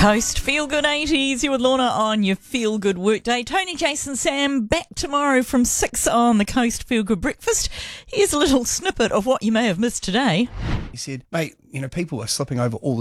Coast Feel Good 80s. You with Lorna on your Feel Good Workday. Tony, Jason, Sam back tomorrow from 6 on the Coast Feel Good Breakfast. Here's a little snippet of what you may have missed today. He said, mate, people are slipping over all